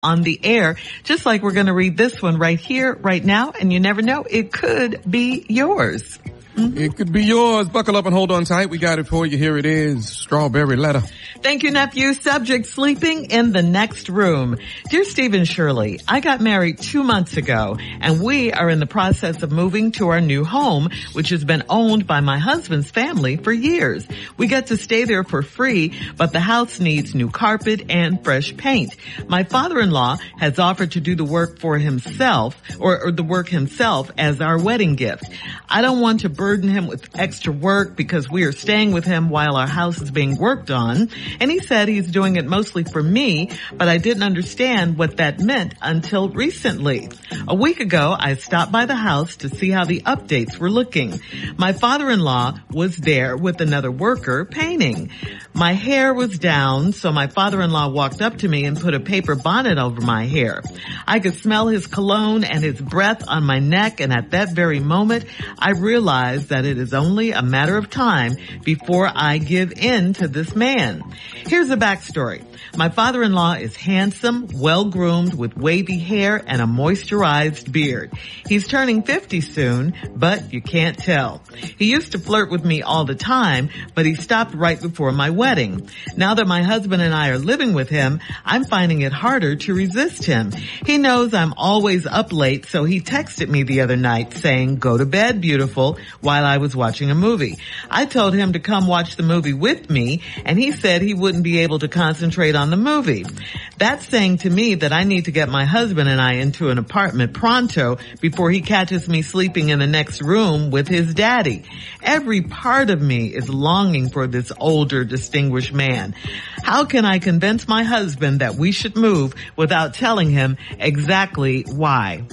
on the air, just like we're going to read this one right here, right now, and you never know, it could be yours. Mm-hmm. It could be yours. Buckle up and hold on tight. We got it for you. Here it is. Strawberry Letter. Thank you, nephew. Subject, sleeping in the next room. Dear Steve and Shirley, I got married 2 months ago, and we are in the process of moving to our new home, which has been owned by my husband's family for years. We get to stay there for free, but the house needs new carpet and fresh paint. My father-in-law has offered to do the work for himself, or the work himself as our wedding gift. I don't want to burden him with extra work because we are staying with him while our house is being worked on. And he said he's doing it mostly for me, but I didn't understand what that meant until recently. A week ago, I stopped by the house to see how the updates were looking. My father-in-law was there with another worker painting. My hair was down, so my father-in-law walked up to me and put a paper bonnet over my hair. I could smell his cologne and his breath on my neck, and at that very moment, I realized that it is only a matter of time before I give in to this man. Here's the backstory. My father-in-law is handsome, well-groomed, with wavy hair and a moisturized beard. He's turning 50 soon, but you can't tell. He used to flirt with me all the time, but he stopped right before my wedding. Now that my husband and I are living with him, I'm finding it harder to resist him. He knows I'm always up late, so he texted me the other night saying, "Go to bed, beautiful," while I was watching a movie. I told him to come watch the movie with me, and he said he wouldn't be able to concentrate on the movie. That's saying to me that I need to get my husband and I into an apartment pronto before he catches me sleeping in the next room with his daddy. Every part of me is longing for this older, distinguished man. How can I convince my husband that we should move without telling him exactly why?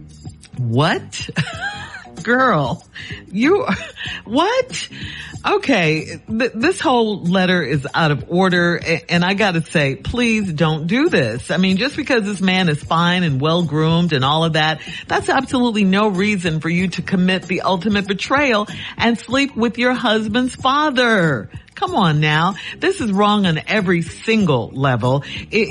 What? Girl, what? Okay, this whole letter is out of order, and I gotta say, please don't do this. I mean, just because this man is fine and well-groomed and all of that, that's absolutely no reason for you to commit the ultimate betrayal and sleep with your husband's father. Come on now. This is wrong on every single level.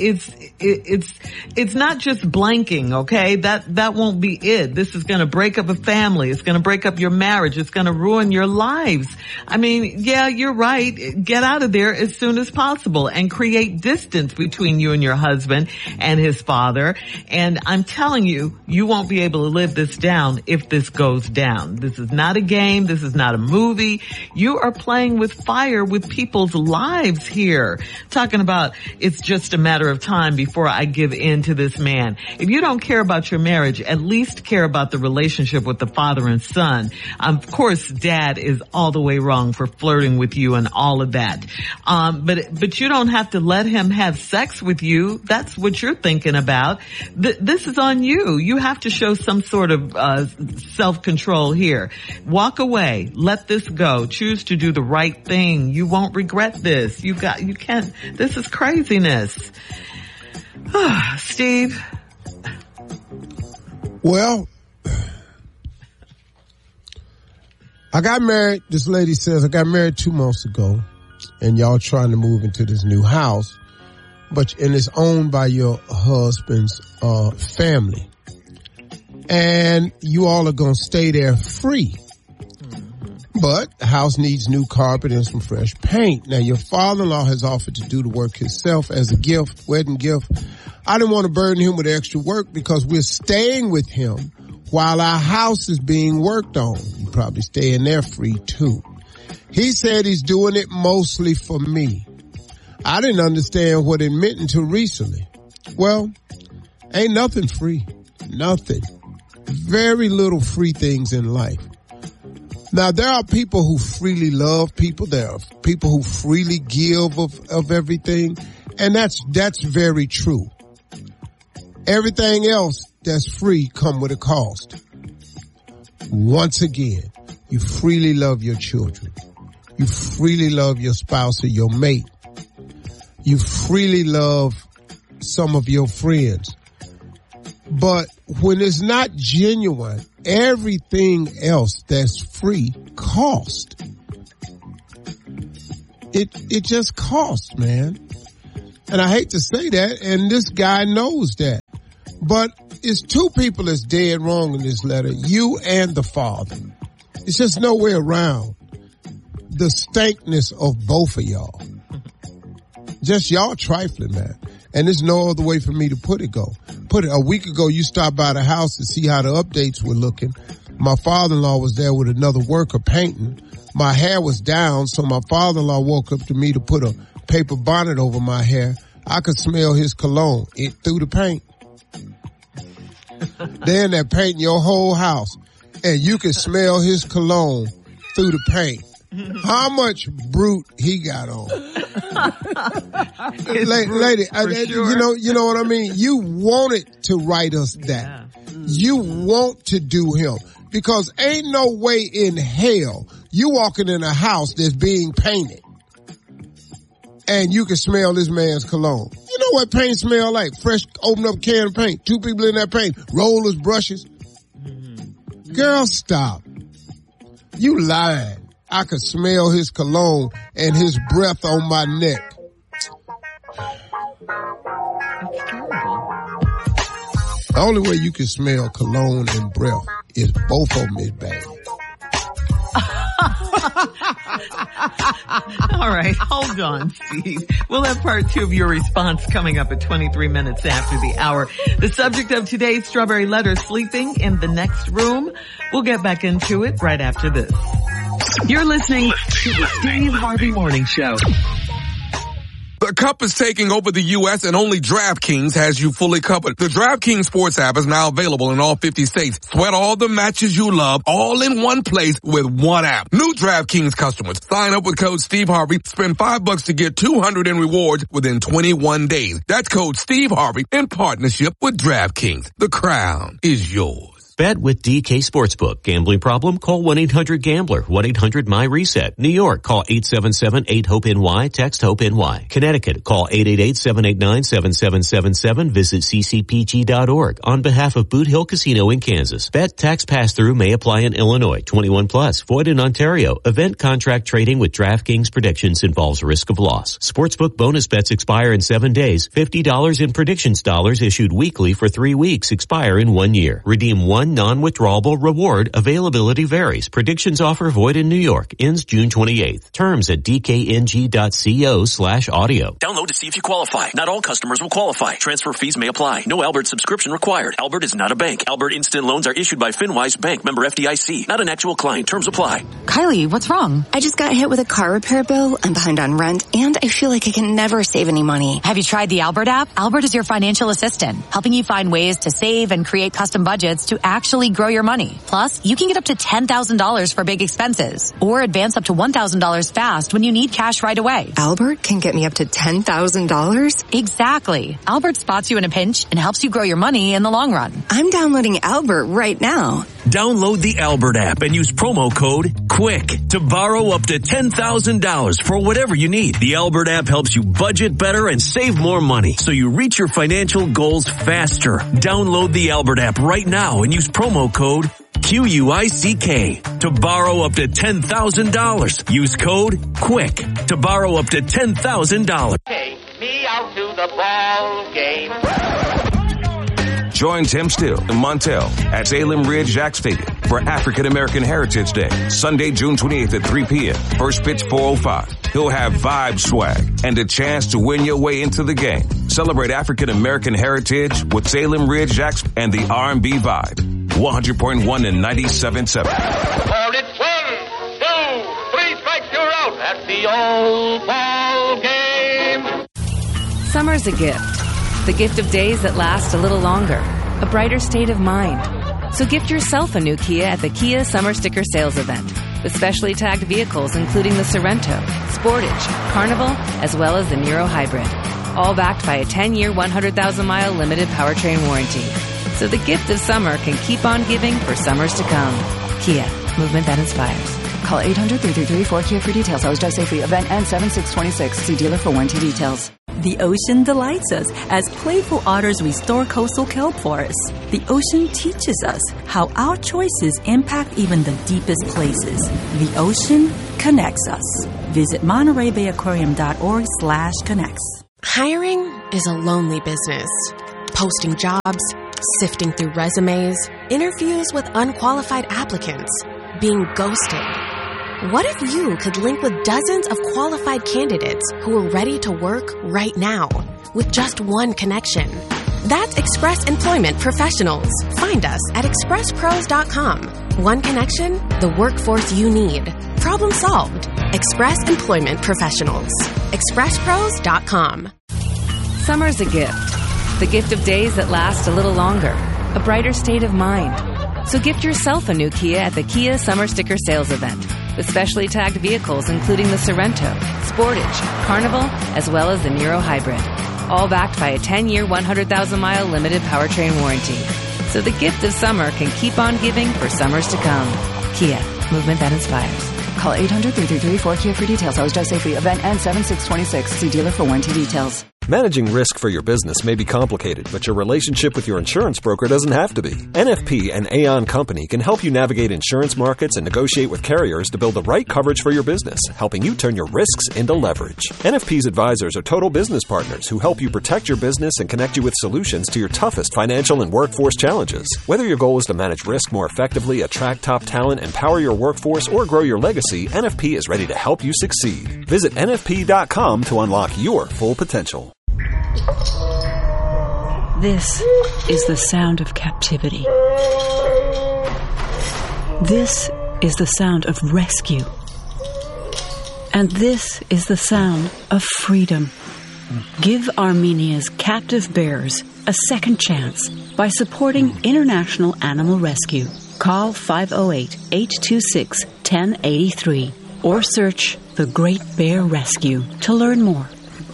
It's not just blanking, okay? That won't be it. This is gonna break up a family. It's gonna break up your marriage. It's gonna ruin your lives. I mean, yeah, you're right. Get out of there as soon as possible and create distance between you and your husband and his father. And I'm telling you, you won't be able to live this down if this goes down. This is not a game. This is not a movie. You are playing with fire with people's lives here. Talking about it's just a matter of time before I give in to this man. If you don't care about your marriage, at least care about the relationship with the father and son. Of course, dad is all the way wrong for flirting with you and all of that. But you don't have to let him have sex with you. That's what you're thinking about. This is on you. You have to show some sort of self-control here. Walk away. Let this go. Choose to do the right thing. You won't regret this. You can't. This is craziness. Steve. Well, I got married. This lady says I got married 2 months ago, and y'all trying to move into this new house, and it's owned by your husband's family, and you all are gonna stay there free. But the house needs new carpet and some fresh paint. Now, your father-in-law has offered to do the work himself as a gift, wedding gift. I didn't want to burden him with extra work because we're staying with him while our house is being worked on. You probably staying there free, too. He said he's doing it mostly for me. I didn't understand what it meant until recently. Well, ain't nothing free. Nothing. Very little free things in life. Now, there are people who freely love people. There are people who freely give of everything. And that's very true. Everything else that's free come with a cost. Once again, you freely love your children. You freely love your spouse or your mate. You freely love some of your friends. But when it's not genuine, everything else that's free costs. It just costs, man. And I hate to say that, and this guy knows that. But it's two people that's dead wrong in this letter, you and the father. It's just no way around the stankness of both of y'all. Just y'all trifling, man. And there's no other way for me to put it. A week ago, you stopped by the house to see how the updates were looking. My father-in-law was there with another worker painting. My hair was down, so my father-in-law woke up to me to put a paper bonnet over my hair. I could smell his cologne. It through the paint. Then they're painting your whole house, and you can smell his cologne through the paint. How much brute he got on? Lady, sure. you know what I mean? You wanted to write us that. Yeah. You want to do him, because ain't no way in hell you walking in a house that's being painted and you can smell this man's cologne. You know what paint smell like? Fresh, open up can of paint. Two people in that paint. Rollers, brushes. Mm-hmm. Girl, stop. You lying. I could smell his cologne and his breath on my neck. That's terrible. The only way you can smell cologne and breath is both of them is bad. All right, hold on, Steve. We'll have part 2 of your response coming up at 23 minutes after the hour. The subject of today's Strawberry Letter, sleeping in the next room. We'll get back into it right after this. You're listening to the Steve Harvey Morning Show. The Cup is taking over the U.S. and only DraftKings has you fully covered. The DraftKings Sports app is now available in all 50 states. Sweat all the matches you love all in one place with one app. New DraftKings customers, sign up with code Steve Harvey. Spend $5 to get $200 in rewards within 21 days. That's code Steve Harvey in partnership with DraftKings. The crown is yours. Bet with DK Sportsbook. Gambling problem? Call 1-800-GAMBLER. 1-800-MY-RESET. New York, call 877-8-HOPE-NY. Text HOPE-NY. Connecticut, call 888-789-7777. Visit ccpg.org. On behalf of Boot Hill Casino in Kansas. Bet tax pass-through may apply in Illinois. 21 plus. Void in Ontario. Event contract trading with DraftKings predictions involves risk of loss. Sportsbook bonus bets expire in 7 days. $50 in predictions dollars issued weekly for 3 weeks. Expire in 1 year. Redeem one non-withdrawable reward. Availability varies. Predictions offer void in New York. Ends June 28th. Terms at dkng.co/audio. Download to see if you qualify. Not all customers will qualify. Transfer fees may apply. No Albert subscription required. Albert is not a bank. Albert Instant Loans are issued by FinWise Bank, member FDIC. Not an actual client. Terms apply. Kylie, what's wrong? I just got hit with a car repair bill. I'm behind on rent, and I feel like I can never save any money. Have you tried the Albert app? Albert is your financial assistant, helping you find ways to save and create custom budgets to actually grow your money. Plus, you can get up to $10,000 for big expenses or advance up to $1,000 fast when you need cash right away. Albert can get me up to $10,000? Exactly. Albert spots you in a pinch and helps you grow your money in the long run. I'm downloading Albert right now. Download the Albert app and use promo code QUICK to borrow up to $10,000 for whatever you need. The Albert app helps you budget better and save more money so you reach your financial goals faster. Download the Albert app right now and use promo code QUICK to borrow up to $10,000. Use code QUICK to borrow up to $10,000. Take me out to the ball game. Join Tim Still and Montel at Salem Ridge Jack Stadium for African American Heritage Day, Sunday, June 28th at 3 p.m. First pitch 4:05. He'll have vibe swag and a chance to win your way into the game. Celebrate African American heritage with Salem Ridge Jacks and the R&B vibe. 100.1 and 97.7. For it's 1, 2, 3 strikes, you're out at the old ball game. Summer's a gift. The gift of days that last a little longer. A brighter state of mind. So gift yourself a new Kia at the Kia Summer Sticker Sales Event. With specially tagged vehicles including the Sorrento, Sportage, Carnival, as well as the Niro Hybrid. All backed by a 10-year, 100,000-mile limited powertrain warranty. So the gift of summer can keep on giving for summers to come. Kia, movement that inspires. Call 800-333-4KIA for details. Always drive safely. Event ends 7/6/26. See dealer for warranty details. The ocean delights us as playful otters restore coastal kelp forests. The ocean teaches us how our choices impact even the deepest places. The ocean connects us. Visit MontereyBayAquarium.org/connects. Hiring is a lonely business. Posting jobs, sifting through resumes, interviews with unqualified applicants, being ghosted. What if you could link with dozens of qualified candidates who are ready to work right now with just one connection? That's Express Employment Professionals. Find us at expresspros.com. One connection, the workforce you need. Problem solved. Express Employment Professionals. expresspros.com. Summer's a gift. The gift of days that last a little longer. A brighter state of mind. So gift yourself a new Kia at the Kia Summer Sticker Sales Event. With specially tagged vehicles including the Sorento, Sportage, Carnival, as well as the Niro Hybrid. All backed by a 10-year, 100,000-mile limited powertrain warranty. So the gift of summer can keep on giving for summers to come. Kia, movement that inspires. Call 800-333-4KIA for details. I was just safely. Event ends 7/6/26. See dealer for warranty details. Managing risk for your business may be complicated, but your relationship with your insurance broker doesn't have to be. NFP and Aon Company can help you navigate insurance markets and negotiate with carriers to build the right coverage for your business, helping you turn your risks into leverage. NFP's advisors are total business partners who help you protect your business and connect you with solutions to your toughest financial and workforce challenges. Whether your goal is to manage risk more effectively, attract top talent, empower your workforce, or grow your legacy, NFP is ready to help you succeed. Visit NFP.com to unlock your full potential. This is the sound of captivity. This is the sound of rescue. And this is the sound of freedom. Give Armenia's captive bears a second chance by supporting International Animal Rescue. Call 508-826-1083 or search The Great Bear Rescue to learn more.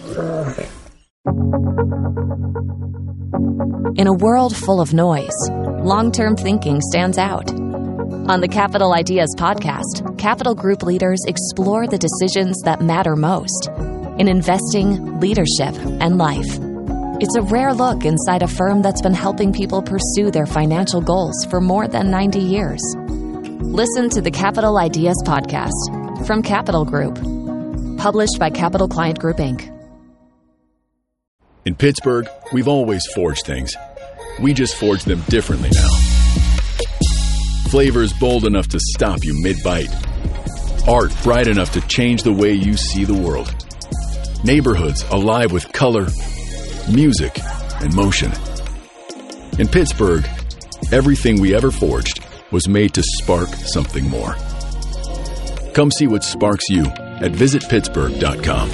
In a world full of noise, long-term thinking stands out. On the Capital Ideas podcast, Capital Group leaders explore the decisions that matter most in investing, leadership, and life. It's a rare look inside a firm that's been helping people pursue their financial goals for more than 90 years. Listen to the Capital Ideas podcast from Capital Group, published by Capital Client Group, Inc. In Pittsburgh, we've always forged things. We just forge them differently now. Flavors bold enough to stop you mid-bite. Art bright enough to change the way you see the world. Neighborhoods alive with color, music, and motion. In Pittsburgh, everything we ever forged was made to spark something more. Come see what sparks you at visitpittsburgh.com.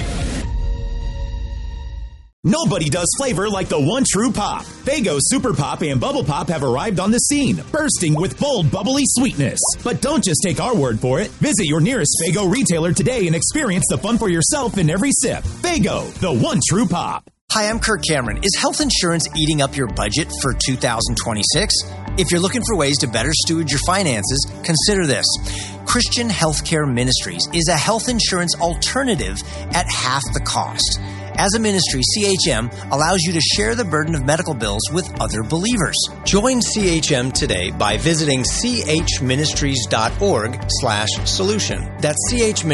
Nobody does flavor like the one true pop. Faygo Super Pop and Bubble Pop have arrived on the scene, bursting with bold, bubbly sweetness. But don't just take our word for it. Visit your nearest Faygo retailer today and experience the fun for yourself in every sip. Faygo, the one true pop. Hi, I'm Kirk Cameron. Is health insurance eating up your budget for 2026? If you're looking for ways to better steward your finances, consider this. Christian Healthcare Ministries is a health insurance alternative at half the cost. As a ministry, CHM allows you to share the burden of medical bills with other believers. Join CHM today by visiting chministries.org/solution. That's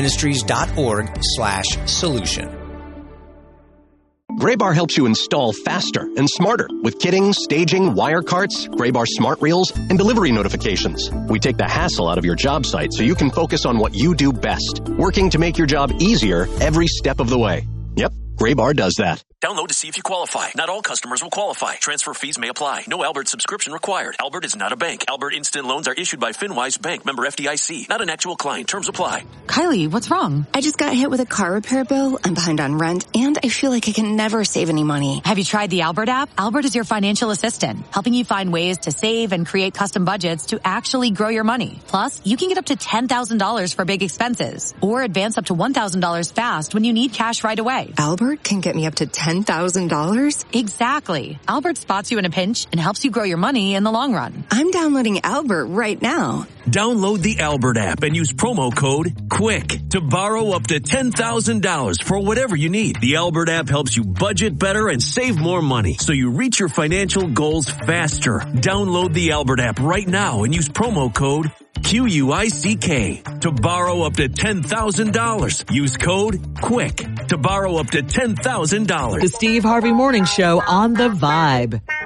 chministries.org/solution. Graybar helps you install faster and smarter with kitting, staging, wire carts, Graybar smart reels, and delivery notifications. We take the hassle out of your job site so you can focus on what you do best, working to make your job easier every step of the way. Yep, Graybar does that. Download to see if you qualify. Not all customers will qualify. Transfer fees may apply. No Albert subscription required. Albert is not a bank. Albert Instant Loans are issued by FinWise Bank, member FDIC. Not an actual client. Terms apply. Kylie, what's wrong? I just got hit with a car repair bill. I'm behind on rent, and I feel like I can never save any money. Have you tried the Albert app? Albert is your financial assistant, helping you find ways to save and create custom budgets to actually grow your money. Plus, you can get up to $10,000 for big expenses or advance up to $1,000 fast when you need cash right away. Albert can get me up to $10,000? Exactly. Albert spots you in a pinch and helps you grow your money in the long run. I'm downloading Albert right now. Download the Albert app and use promo code QUICK to borrow up to $10,000 for whatever you need. The Albert app helps you budget better and save more money so you reach your financial goals faster. Download the Albert app right now and use promo code QUICK. To borrow up to $10,000. Use code QUICK to borrow up to $10,000. The Steve Harvey Morning Show on The Vibe.